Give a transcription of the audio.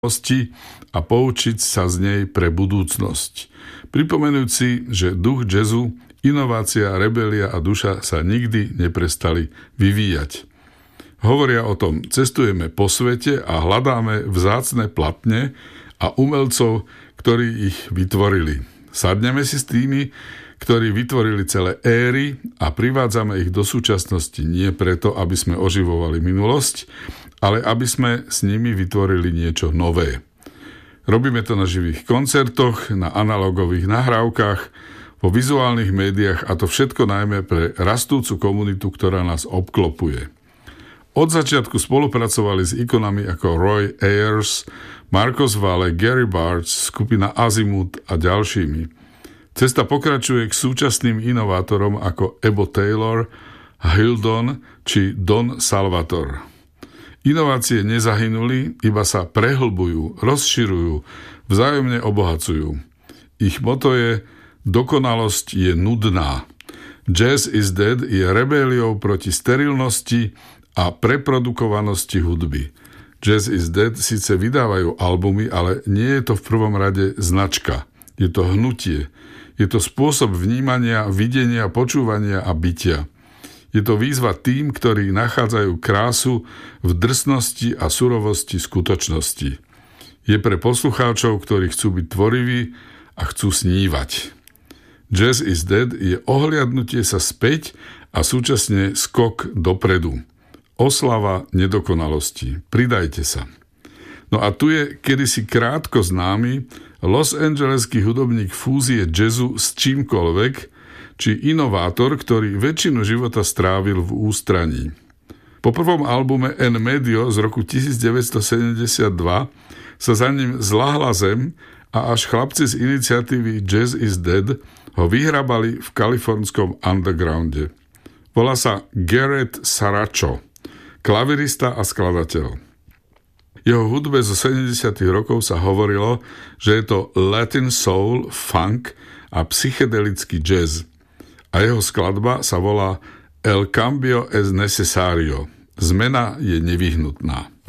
a poučiť sa z nej pre budúcnosť. Pripomenujúci, že duch jazzu, inovácia, rebelia a duša sa nikdy neprestali vyvíjať. Hovoria o tom, cestujeme po svete a hľadáme vzácne platne a umelcov, ktorí ich vytvorili. Sadneme si s tými, ktorí vytvorili celé éry a privádzame ich do súčasnosti nie preto, aby sme oživovali minulosť, ale aby sme s nimi vytvorili niečo nové. Robíme to na živých koncertoch, na analogových nahrávkach, vo vizuálnych médiách a to všetko najmä pre rastúcu komunitu, ktorá nás obklopuje. Od začiatku spolupracovali s ikonami ako Roy Ayers, Marcos Valle, Gary Bartz, skupina Azimuth a ďalšími. Cesta pokračuje k súčasným inovátorom ako Ebo Taylor, Hildon či Don Salvator. Inovácie nezahynuli, iba sa prehlbujú, rozširujú, vzájomne obohacujú. Ich motto je dokonalosť je nudná. Jazz is Dead je rebéliou proti sterilnosti a preprodukovanosti hudby. Jazz is Dead síce vydávajú albumy, ale nie je to v prvom rade značka. Je to hnutie. Je to spôsob vnímania, videnia, počúvania a bytia. Je to výzva tým, ktorí nachádzajú krásu v drsnosti a surovosti skutočnosti. Je pre poslucháčov, ktorí chcú byť tvoriví a chcú snívať. Jazz is Dead je ohliadnutie sa späť a súčasne skok dopredu. Oslava nedokonalosti. Pridajte sa. No a tu je kedysi krátko známy Los Angeleský hudobník fúzie jazzu s čímkoľvek, či inovátor, ktorý väčšinu života strávil v ústraní. Po prvom albume En Medio z roku 1972 sa za ním zľahla zem a až chlapci z iniciatívy Jazz is Dead ho vyhrabali v kalifornskom undergrounde. Volá sa Garrett Saracho, klavirista a skladateľ. Jeho hudbe zo 70. rokov sa hovorilo, že je to Latin soul, funk a psychedelický jazz. A jeho skladba sa volá El cambio es necesario. Zmena je nevyhnutná.